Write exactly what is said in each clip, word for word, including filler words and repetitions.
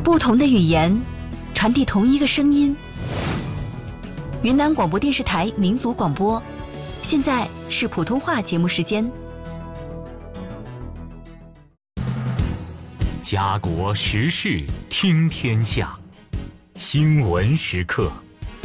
不同的语言，传递同一个声音。云南广播电视台民族广播，现在是普通话节目时间。 家国时事听天下，新闻时刻。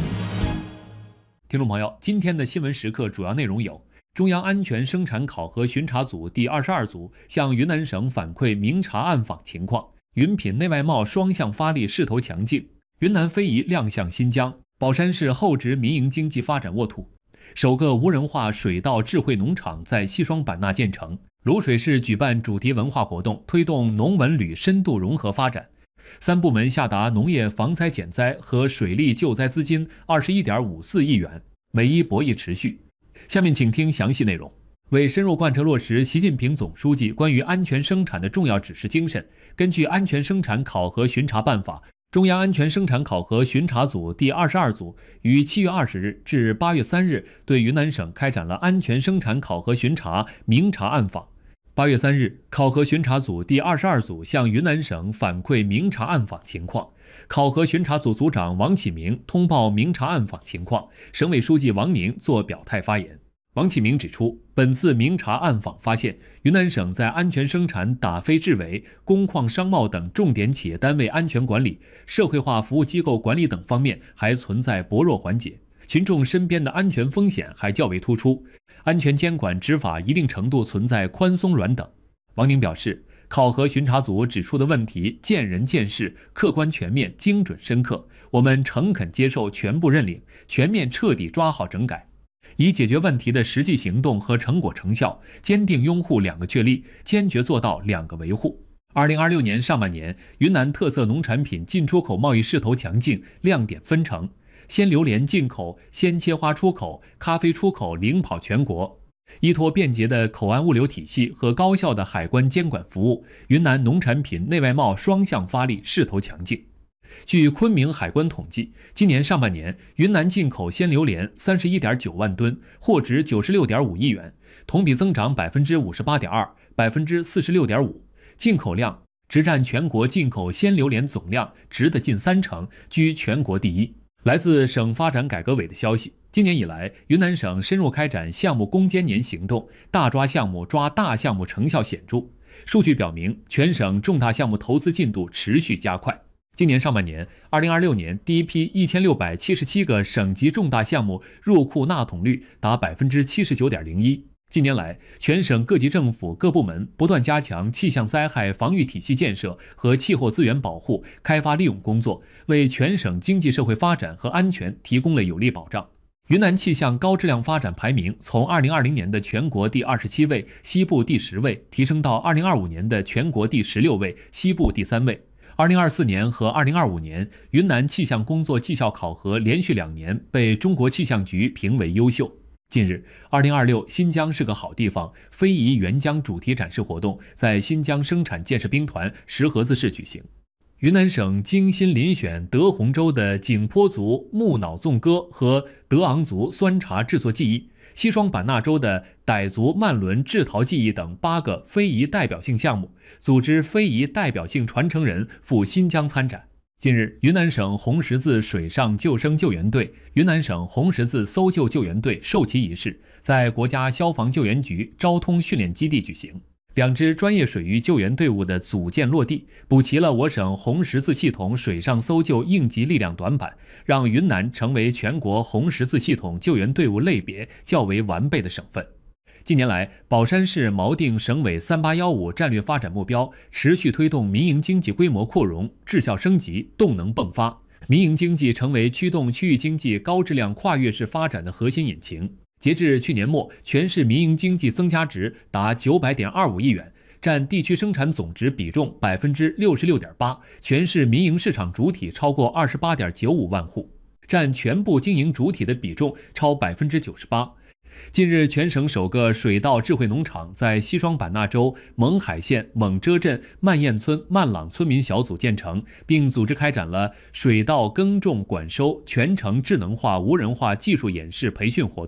听众朋友，今天的新闻时刻主要内容有：中央安全生产考核巡查组第二十二组向云南省反馈明察暗访情况；云品内外贸双向发力势头强劲；云南非遗亮相新疆；保山市厚植民营经济发展沃土；首个无人化水稻智慧农场在西双版纳建成；卤水市举办主题文化活动，推动农文旅深度融合发展。三部门下达农业防灾减灾和水利救灾资金二十一点五四亿元，美伊博弈持续。下面请听详细内容。为深入贯彻落实习近平总书记关于安全生产的重要指示精神，根据《安全生产考核巡查办法》，中央安全生产考核巡查组第二十二组于七月二十日至八月三日对云南省开展了安全生产考核巡查明察暗访。八月三日，考核巡查组第二十二组向云南省反馈明察暗访情况。考核巡查组组长王启明通报明察暗访情况，省委书记王宁作表态发言。王启明指出，本次明察暗访发现，云南省在安全生产、打非治伪、工矿商贸等重点企业单位安全管理、社会化服务机构管理等方面还存在薄弱环节，群众身边的安全风险还较为突出，安全监管执法一定程度存在宽松软等。王宁表示，考核巡查组指出的问题见人见事，客观全面、精准深刻，我们诚恳接受，全部认领，全面彻底抓好整改，以解决问题的实际行动和成果成效，坚定拥护两个确立，坚决做到两个维护。二零二六年上半年，云南特色农产品进出口贸易势头强劲，亮点纷呈。鲜榴莲进口、鲜切花出口、咖啡出口领跑全国。依托便捷的口岸物流体系和高效的海关监管服务，云南农产品内外贸双向发力势头强劲。据昆明海关统计，今年上半年云南进口鲜榴莲三十一点九万吨，货值九十六点五亿元，同比增长百分之五十八点二，百分之四十六点五，进口量直占全国进口鲜榴莲总量值的近三成，居全国第一。来自省发展改革委的消息，今年以来，云南省深入开展项目攻坚年行动，大抓项目、抓大项目成效显著。数据表明，全省重大项目投资进度持续加快。今年上半年，二零二六年第一批一千六百七十七个省级重大项目入库纳统率达百分之七十九点零一。近年来，全省各级政府各部门不断加强气象灾害防御体系建设和气候资源保护、开发利用工作，为全省经济社会发展和安全提供了有力保障。云南气象高质量发展排名从二零二零年的全国第二十七位、西部第十位，提升到二零二五年的全国第十六位、西部第三位。二零二四年和二零二五年，云南气象工作绩效考核连续两年被中国气象局评为优秀。近日，二零二六新疆是个好地方非遗援疆主题展示活动在新疆生产建设兵团石河子市举行。云南省精心遴选德宏州的景颇族木脑纵歌和德昂族酸茶制作技艺，西双版纳州的傣族慢轮制陶技艺等八个非遗代表性项目，组织非遗代表性传承人赴新疆参展。近日，云南省红十字水上救生救援队、云南省红十字搜救救援队授旗仪式在国家消防救援局昭通训练基地举行。两支专业水域救援队伍的组建落地，补齐了我省红十字系统水上搜救应急力量短板，让云南成为全国红十字系统救援队伍类别较为完备的省份。近年来，保山市锚定省委三八一五战略发展目标，持续推动民营经济规模扩容、质效升级、动能迸发，民营经济成为驱动区域经济高质量跨越式发展的核心引擎。截至去年末，全市民营经济增加值达九百点二五亿元，占地区生产总值比重百分之六十六点八，全市民营市场主体超过二十八点九五万户，占全部经营主体的比重超百分之九十八。近日，全省首个水稻智慧农场在西双版纳州勐海县勐遮镇曼堰村曼朗村民小组建成，并组织开展了水稻耕种管收全程智能化无人化技术演示培训活动。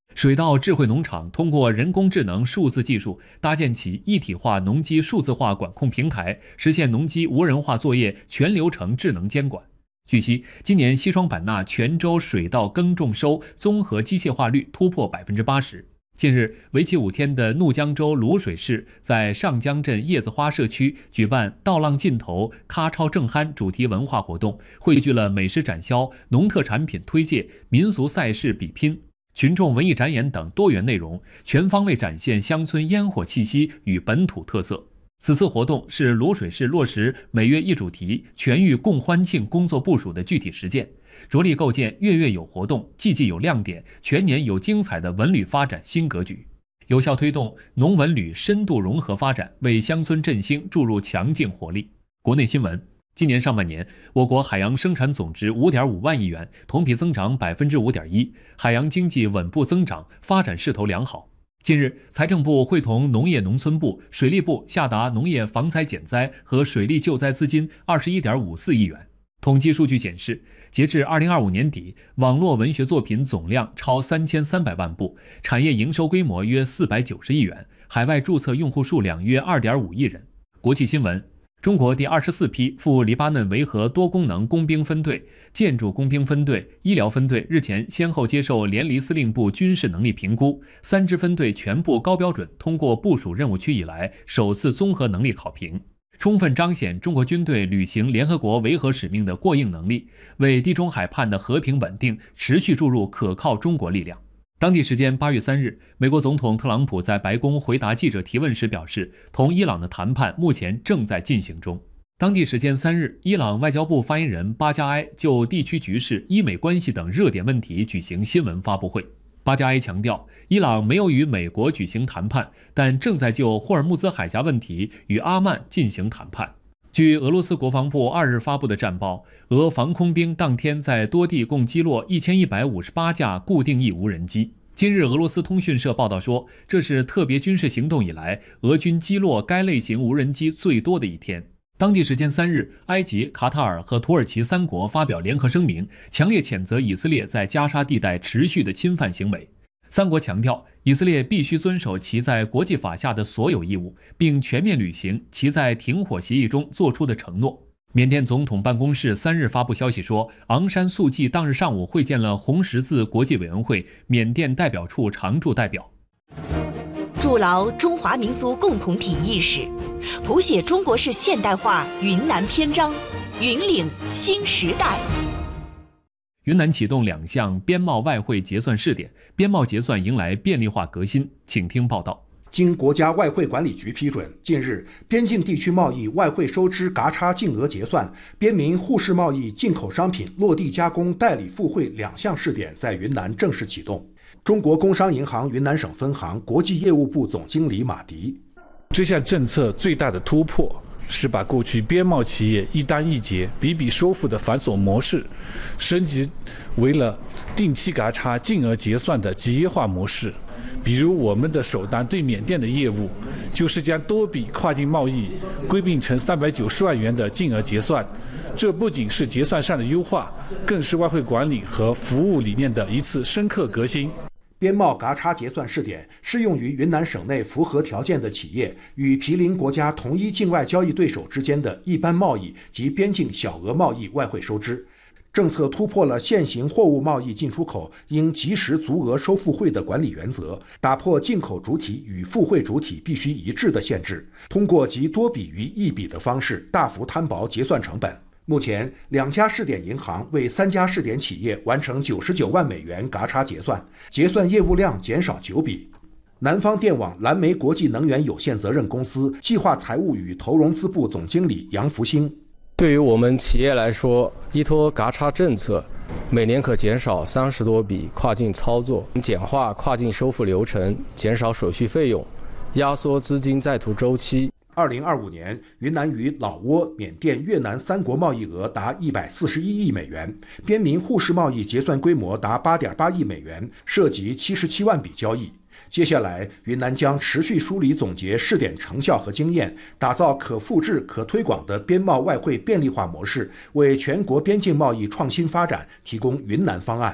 水稻智慧农场通过人工智能数字技术，搭建起一体化农机数字化管控平台，实现农机无人化作业全流程智能监管。据悉，今年西双版纳全州水稻耕种收综合机械化率突破 百分之八十。近日，为期五天的怒江州卤水市在上江镇叶子花社区举办“稻浪尽头，咔超正酣”主题文化活动，汇聚了美食展销、农特产品推介、民俗赛事比拼、群众文艺展演等多元内容，全方位展现乡村烟火气息与本土特色。此次活动是卤水市落实每月一主题、全域共欢庆工作部署的具体实践，着力构建月月有活动、季季有亮点、全年有精彩的文旅发展新格局，有效推动农文旅深度融合发展，为乡村振兴注入强劲活力。国内新闻，今年上半年，我国海洋生产总值 五点五万亿元，同比增长 百分之五点一， 海洋经济稳步增长，发展势头良好。近日，财政部会同农业农村部、水利部下达农业防灾减灾和水利救灾资金 二十一点五四亿元。统计数据显示，截至二零二五年底，网络文学作品总量超三千三百万部，产业营收规模约四百九十亿元，海外注册用户数量约 二点五亿人。国际新闻，中国第二十四批赴黎巴嫩维和多功能工兵分队、建筑工兵分队、医疗分队日前先后接受联黎司令部军事能力评估，三支分队全部高标准通过部署任务区以来首次综合能力考评，充分彰显中国军队履行联合国维和使命的过硬能力，为地中海畔的和平稳定持续注入可靠中国力量。当地时间八月三日，美国总统特朗普在白宫回答记者提问时表示，同伊朗的谈判目前正在进行中。当地时间三日，伊朗外交部发言人巴加埃就地区局势、伊美关系等热点问题举行新闻发布会。巴加埃强调，伊朗没有与美国举行谈判，但正在就霍尔木兹海峡问题与阿曼进行谈判。据俄罗斯国防部二日发布的战报，俄防空兵当天在多地共击落一千一百五十八架固定翼无人机。今日俄罗斯通讯社报道说，这是特别军事行动以来俄军击落该类型无人机最多的一天。当地时间三日，埃及、卡塔尔和土耳其三国发表联合声明，强烈谴责以色列在加沙地带持续的侵犯行为。三国强调，以色列必须遵守其在国际法下的所有义务，并全面履行其在停火协议中作出的承诺。缅甸总统办公室三日发布消息说，昂山素季当日上午会见了红十字国际委员会缅甸代表处常驻代表。 筑牢中华民族共同体意识，谱写中国式现代化云南篇章，云岭新时代。 云南启动两项边贸外汇结算试点，边贸结算迎来便利化革新。请听报道。 经国家外汇管理局批准，近日边境地区贸易外汇收支嘎差净额结算、边民沪市贸易进口商品落地加工代理付汇两项试点在云南正式启动。中国工商银行云南省分行国际业务部总经理马迪： 这项政策最大的突破是把过去边贸企业一单一结、笔笔收付的繁琐模式，升级为了定期嘎差净额结算的集约化模式。比如我们的首单对缅甸的业务，就是将多笔跨境贸易归并成三百九十万元的净额结算。这不仅是结算上的优化，更是外汇管理和服务理念的一次深刻革新。 边贸嘎差结算试点适用于云南省内符合条件的企业与毗邻国家同一境外交易对手之间的一般贸易及边境小额贸易外汇收支。政策突破了现行货物贸易进出口应及时足额收付汇的管理原则，打破进口主体与付汇主体必须一致的限制，通过集多笔于一笔的方式大幅摊薄结算成本。目前，两家试点银行为三家试点企业完成九十九万美元嘎差结算，结算业务量减少九笔。南方电网蓝莓国际能源有限责任公司计划财务与投融资部总经理杨福兴： 对于我们企业来说，依托嘎差政策，每年可减少三十多笔跨境操作，简化跨境收付流程，减少手续费用，压缩资金在途周期。 二零二五年，云南与老挝、缅甸、越南三国贸易额达一百四十一亿美元，边民沪市贸易结算规模达八点八亿美元，涉及七十七万笔交易。接下来，云南将持续梳理总结试点成效和经验，打造可复制、可推广的边贸外汇便利化模式，为全国边境贸易创新发展提供云南方案。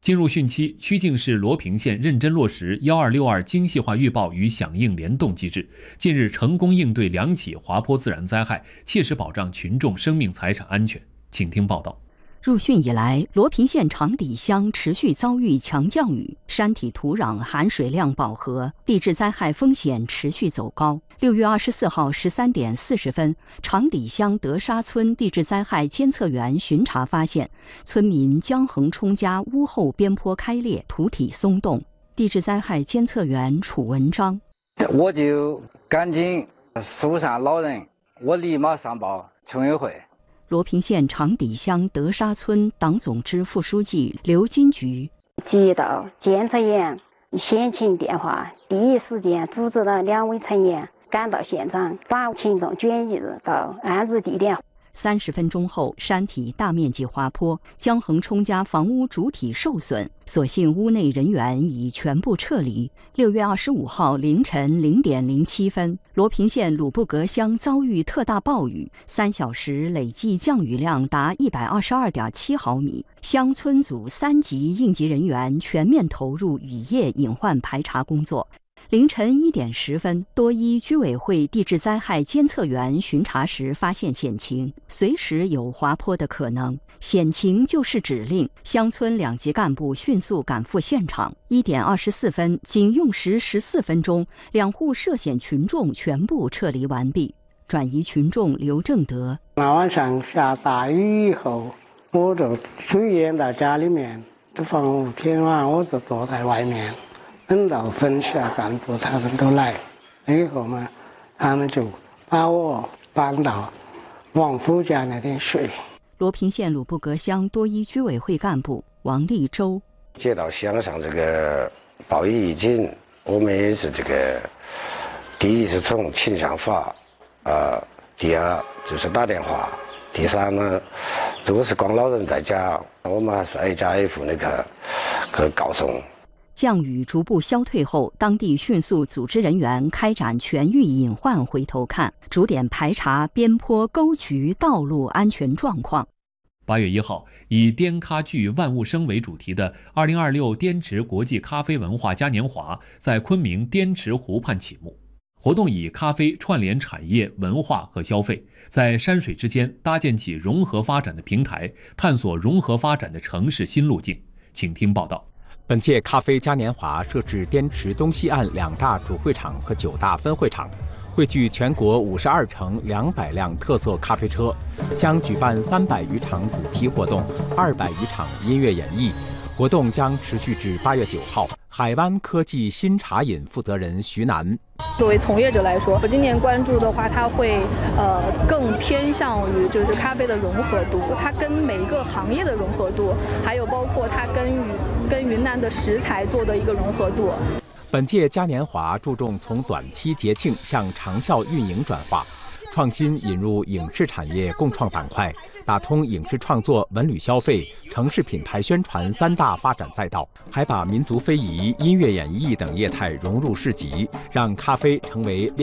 进入汛期，曲靖市罗平县认真落实一二六二精细化预报与响应联动机制，近日成功应对两起滑坡自然灾害，切实保障群众生命财产安全。请听报道。 入汛以来，罗平县长底乡持续遭遇强降雨，山体土壤含水量饱和，地质灾害风险持续走高。六月二十四号十三点四十分，长底乡德沙村地质灾害监测员巡查发现，村民江恒冲家屋后边坡开裂，土体松动。地质灾害监测员楚文章， 我就赶紧疏散老人，我立马上报村委会。 罗平县长底乡德沙村党总支副书记刘金菊接到监测员先请电话，第一时间组织了两位成员赶到现场，把群众转移到安置地点。 三十分钟后，山体大面积滑坡，江恒冲家房屋主体受损，所幸屋内人员已全部撤离。六月二十五号凌晨零点零七分，罗平县鲁布格乡遭遇特大暴雨，三小时累计降雨量达一百二十二点七毫米。乡村组三级应急人员全面投入雨夜隐患排查工作。凌晨一点十分，多依居委会地质灾害监测员巡查时发现险情，随时有滑坡的可能。险情就是指令，乡村两级干部迅速赶赴现场。一点二十四分，仅用时十四分钟，两户涉险群众全部撤离完毕。转移群众刘正德： 那晚上下大雨以后，我就水淹到家里面，这房屋天晚我就坐在外面。等到分下干部他们都来，以后嘛，他们就把我搬到王府家那点睡。 罗平县鲁布格乡多依居委会干部王立洲接到乡上这个报以预警，我们也是这个第一是从气象法，呃，第二就是打电话，第三呢，如果是光老人在家，我们还是 A 加 F 那个去告送。 降雨逐步消退后，当地迅速组织人员开展全域隐患回头看，逐点排查边坡沟渠道路安全状况。 八月一号，以滇咖剧万物生为主题的二零二六滇池国际咖啡文化嘉年华在昆明滇池湖畔启幕。活动以咖啡串联产业、文化和消费，在山水之间搭建起融合发展的平台，探索融合发展的城市新路径。请听报道。 本届咖啡嘉年华设置滇池东西岸两大主会场和九大分会场，汇聚全国五十二城两百辆特色咖啡车，将举办三百余场主题活动，二百余场音乐演绎。活动将持续至八月九号。海湾科技新茶饮负责人徐楠： 作为从业者来说，我今年关注的话，它会呃更偏向于就是咖啡的融合度，它跟每一个行业的融合度，还有包括它跟云跟云南的食材做的一个融合度。 本届嘉年华注重从短期节庆向长效运营转化，创新引入影视产业共创板块，打通影视创作、文旅消费、城市品牌宣传三大发展赛道，还把民族非遗、音乐演绎等业态融入市集，让咖啡成为